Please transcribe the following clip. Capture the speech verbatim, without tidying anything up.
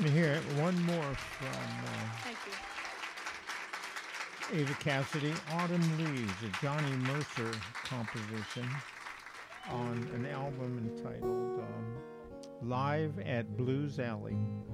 Let me hear it. One more from Thank you. uh, Ava Cassidy, Autumn Leaves, a Johnny Mercer composition on an album entitled um, Live at Blues Alley.